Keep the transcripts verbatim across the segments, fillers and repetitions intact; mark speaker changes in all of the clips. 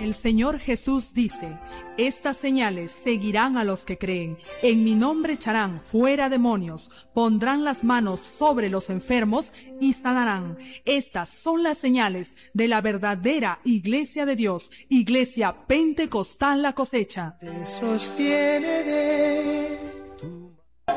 Speaker 1: El Señor Jesús dice, estas señales seguirán a los que creen. En mi nombre echarán fuera demonios, pondrán las manos sobre los enfermos y sanarán. Estas son las señales de la verdadera Iglesia de Dios, Iglesia Pentecostal La Cosecha.
Speaker 2: Te sostiene de tu...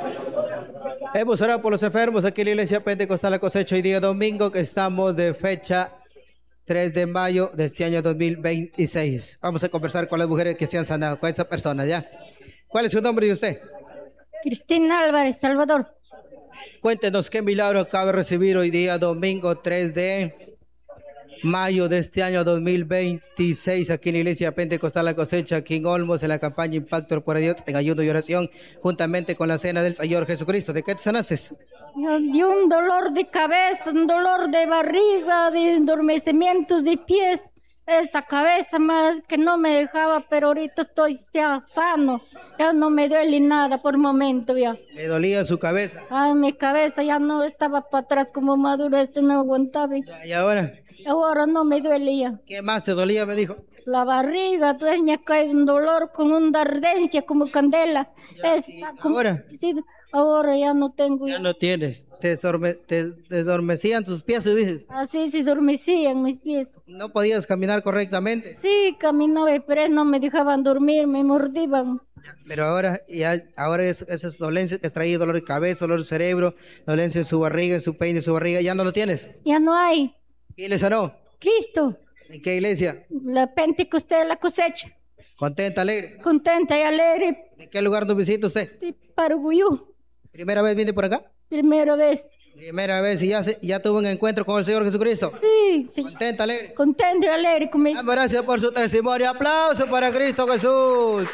Speaker 2: Hemos orado por los enfermos aquí en la Iglesia Pentecostal La Cosecha hoy día domingo, que estamos de fecha tres de mayo de este año dos mil veintiséis. Vamos a conversar con las mujeres que se han sanado, con esta persona, ¿ya? ¿Cuál es su nombre y usted?
Speaker 3: Cristina Álvarez, Salvador.
Speaker 2: Cuéntenos qué milagro acaba de recibir hoy día domingo tres de mayo de este año dos mil veintiséis aquí en la Iglesia Pentecostal La Cosecha, aquí en Olmos, en la campaña Impacto por Dios, en ayuno y oración, juntamente con la cena del Señor Jesucristo. ¿De qué te sanaste?
Speaker 3: Yo di un dolor de cabeza, un dolor de barriga, de endormecimientos de pies. Esa cabeza más que no me dejaba, pero ahorita estoy ya sano. Ya no me duele nada por momento ya.
Speaker 2: ¿Le dolía su cabeza?
Speaker 3: Ay, mi cabeza ya no estaba para atrás como maduro, este no aguantaba.
Speaker 2: ¿Y ahora?
Speaker 3: Ahora no me duele ya.
Speaker 2: ¿Qué más te dolía, me dijo?
Speaker 3: La barriga, entonces me cae un dolor con una ardencia como candela.
Speaker 2: Ya,
Speaker 3: Es,
Speaker 2: ¿y
Speaker 3: como,
Speaker 2: ahora?
Speaker 3: Sí, ahora ya no tengo.
Speaker 2: Ya no tienes. Te, dorme, te desdormecían tus pies, dices.
Speaker 3: Así se dormecían mis pies.
Speaker 2: ¿No podías caminar correctamente?
Speaker 3: Sí, caminaba, pero no me dejaban dormir, me mordiban.
Speaker 2: Pero ahora, ya, ahora es, esas dolencias que has traído, dolor de cabeza, dolor de cerebro, dolencia en su barriga, en su peine, en su barriga, ¿ya no lo tienes?
Speaker 3: Ya no hay.
Speaker 2: ¿Quién le sanó?
Speaker 3: Cristo.
Speaker 2: ¿En qué iglesia?
Speaker 3: La Pentecostal de La Cosecha.
Speaker 2: ¿Contenta, alegre?
Speaker 3: Contenta y alegre.
Speaker 2: ¿De qué lugar nos visita usted?
Speaker 3: De Paruguyú.
Speaker 2: ¿Primera vez viene por acá?
Speaker 3: Primera vez.
Speaker 2: Primera vez, y ya, se, ya tuvo un encuentro con el Señor Jesucristo.
Speaker 3: Sí, sí.
Speaker 2: ¿Contenta, alegre?
Speaker 3: Contenta y alegre conmigo.
Speaker 2: Gracias por su testimonio. Aplauso para Cristo Jesús.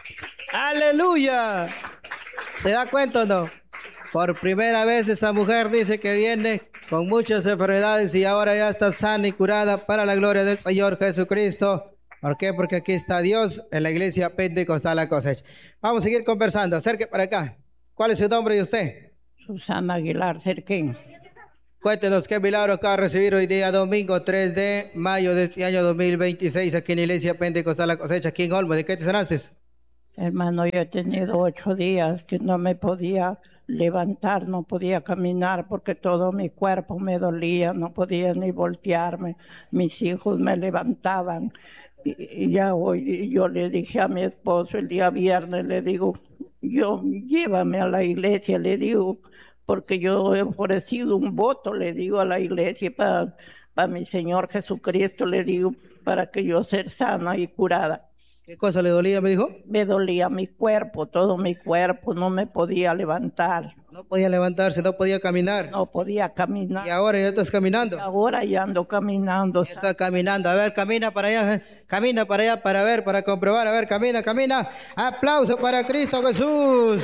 Speaker 2: Aleluya. ¿Se da cuenta o no? Por primera vez esa mujer dice que viene con muchas enfermedades y ahora ya está sana y curada para la gloria del Señor Jesucristo. ¿Por qué? Porque aquí está Dios en la Iglesia Pentecostal La Cosecha. Vamos a seguir conversando. Acerque para acá. ¿Cuál es su nombre y usted?
Speaker 4: Susana Aguilar Cerquín.
Speaker 2: Cuéntenos qué milagro acaba de recibir hoy día domingo tres de mayo de este año dos mil veintiséis aquí en la Iglesia Pentecostal La Cosecha, aquí en Olmo. ¿De qué te sanaste?
Speaker 4: Hermano, yo he tenido ocho días que no me podía levantar, no podía caminar porque todo mi cuerpo me dolía, no podía ni voltearme. Mis hijos me levantaban y, y ya hoy yo le dije a mi esposo el día viernes, le digo, yo llévame a la iglesia, le digo, porque yo he ofrecido un voto, le digo a la iglesia para, para mi Señor Jesucristo, le digo, para que yo sea sana y curada.
Speaker 2: ¿Qué cosa le dolía, me dijo?
Speaker 4: Me dolía mi cuerpo, todo mi cuerpo, no me podía levantar.
Speaker 2: No podía levantarse, no podía caminar.
Speaker 4: No podía caminar.
Speaker 2: ¿Y ahora ya estás caminando?
Speaker 4: Y ahora ya ando caminando.
Speaker 2: Ya está caminando. A ver, camina para allá, eh. camina para allá para ver, para comprobar. A ver, camina, camina. Aplauso para Cristo Jesús.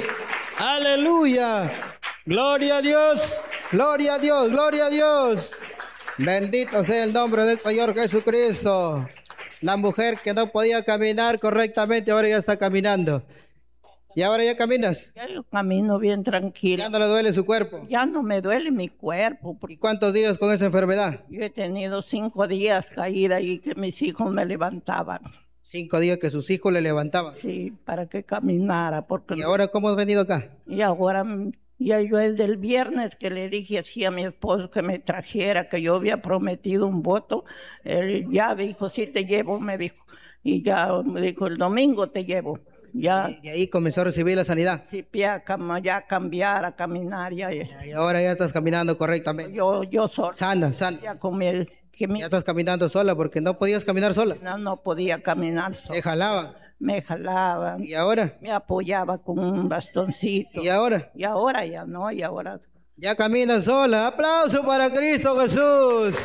Speaker 2: Aleluya. Gloria a Dios, gloria a Dios, gloria a Dios. Bendito sea el nombre del Señor Jesucristo. La mujer que no podía caminar correctamente, ahora ya está caminando. ¿Y ahora ya caminas?
Speaker 4: Ya yo camino bien tranquilo.
Speaker 2: ¿Ya no le duele su cuerpo?
Speaker 4: Ya no me duele mi cuerpo.
Speaker 2: ¿Y cuántos días con esa enfermedad?
Speaker 4: Yo he tenido cinco días caída y que mis hijos me levantaban.
Speaker 2: Cinco días que sus hijos le levantaban.
Speaker 4: Sí, para que caminara. Porque
Speaker 2: ¿Y ahora cómo has venido acá?
Speaker 4: Y ahora... Ya yo es del viernes que le dije así a mi esposo que me trajera, que yo había prometido un voto. Él ya dijo, sí te llevo, me dijo. Y ya me dijo, el domingo te llevo. Ya.
Speaker 2: Y, y ahí comenzó a recibir la sanidad.
Speaker 4: Sí, ya, ya cambiar, a caminar. Ya,
Speaker 2: ya. Y ahora ya estás caminando correctamente.
Speaker 4: Yo, yo sola.
Speaker 2: Sana, sana.
Speaker 4: Ya, con mi, que mi...
Speaker 2: ya estás caminando sola porque no podías caminar sola.
Speaker 4: No, no podía caminar sola.
Speaker 2: Te jalaban.
Speaker 4: Me jalaban.
Speaker 2: ¿Y ahora?
Speaker 4: Me apoyaba con un bastoncito.
Speaker 2: ¿Y ahora?
Speaker 4: Y ahora ya no, y ahora...
Speaker 2: Ya camina sola. ¡Aplauso para Cristo Jesús!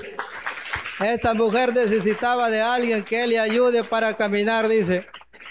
Speaker 2: Esta mujer necesitaba de alguien que le ayude para caminar, dice.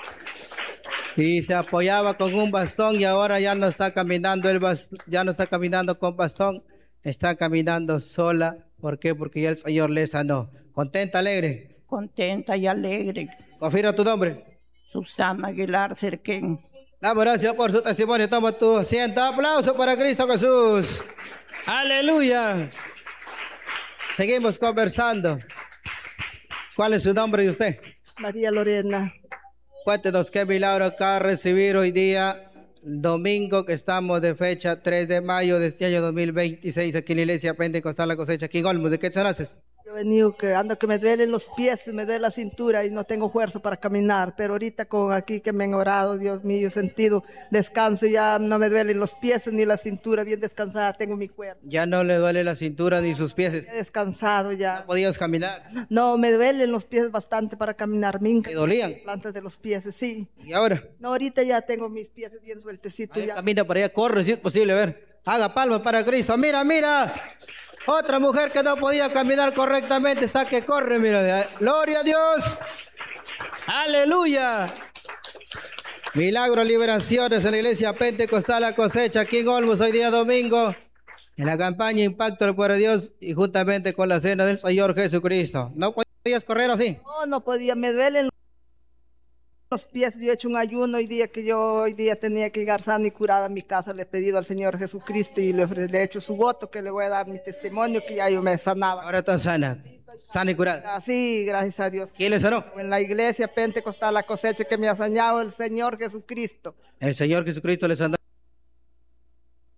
Speaker 2: Y se apoyaba con un bastón y ahora ya no está caminando el bast- ya no está caminando con bastón, está caminando sola. ¿Por qué? Porque ya el Señor le sanó. ¿Contenta, alegre?
Speaker 4: Contenta y alegre.
Speaker 2: Confirma tu nombre.
Speaker 4: Susana Aguilar Cerquín.
Speaker 2: Damos gracias por su testimonio. Toma tu asiento. Aplauso para Cristo Jesús. Aleluya. Seguimos conversando. ¿Cuál es su nombre de usted?
Speaker 5: María Lorena.
Speaker 2: Cuéntenos qué milagro acá recibir hoy día, domingo, que estamos de fecha tres de mayo de este año dos mil veintiséis, aquí en la iglesia Pentecostal La Cosecha, aquí en Olmos. ¿De qué te haces?
Speaker 5: Yo he venido que ando que me duelen los pies, me duele la cintura y no tengo fuerza para caminar, pero ahorita con aquí que me han orado, Dios mío, he sentido descanso, ya no me duelen los pies ni la cintura, bien descansada tengo mi cuerpo.
Speaker 2: Ya no le duele la cintura ni sus pies.
Speaker 5: He descansado ya.
Speaker 2: ¿No podías caminar?
Speaker 5: No, me duelen los pies bastante para caminar, me
Speaker 2: ¿Te dolían?
Speaker 5: plantas de los pies, sí.
Speaker 2: ¿Y ahora?
Speaker 5: No, ahorita ya tengo mis pies bien sueltecitos.
Speaker 2: Vaya,
Speaker 5: Ya.
Speaker 2: camina para allá, corre si es posible, a ver. Haga palmas para Cristo. Mira, mira. Otra mujer que no podía caminar correctamente está que corre, mira. Gloria a Dios. Aleluya. Milagros, liberaciones en la iglesia Pentecostal La Cosecha, aquí en Olmos, hoy día domingo, en la campaña Impacto del Poder de Dios y juntamente con la cena del Señor Jesucristo. ¿No podías correr así?
Speaker 5: No, no podía, me duelen los pies. Yo he hecho un ayuno hoy día que yo hoy día tenía que llegar sana y curada a mi casa. Le he pedido al Señor Jesucristo y le, le he hecho su voto que le voy a dar mi testimonio que ya yo me sanaba.
Speaker 2: Ahora estás sana, sana y curada.
Speaker 5: Así, gracias a Dios.
Speaker 2: ¿Quién le sanó?
Speaker 5: En la iglesia Pentecostal La Cosecha que me ha sanado el Señor Jesucristo.
Speaker 2: El Señor Jesucristo le sanó.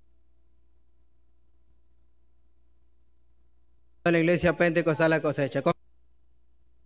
Speaker 2: En la iglesia Pentecostal La Cosecha.